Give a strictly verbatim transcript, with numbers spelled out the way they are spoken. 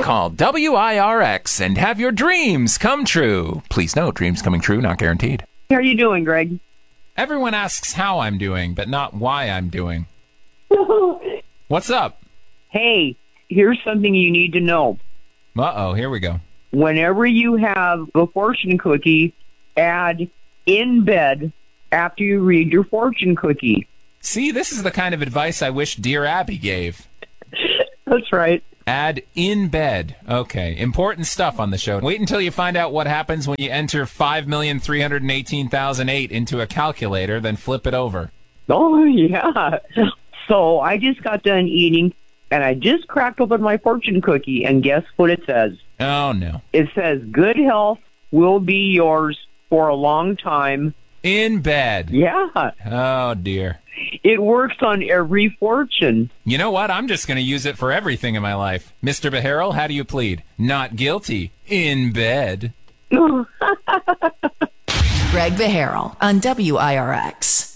Call W I R X and have your dreams come true. Please note, dreams coming true, not guaranteed. How are you doing, Greg? Everyone asks how I'm doing, but not why I'm doing. What's up? Hey, here's something you need to know. Uh-oh, here we go. Whenever you have a fortune cookie, add in bed after you read your fortune cookie. See, this is the kind of advice I wish Dear Abby gave. That's right. Add in bed. Okay, important stuff on the show. Wait until you find out what happens when you enter five million three hundred eighteen thousand eight into a calculator, then flip it over. Oh, yeah. So I just got done eating, and I just cracked open my fortune cookie, and guess what it says? Oh, no. It says, good health will be yours for a long time. In bed. Yeah. Oh, dear. It works on every fortune. You know what? I'm just going to use it for everything in my life. Mister Beharrell, how do you plead? Not guilty. In bed. Greg Beharrell on W I R X.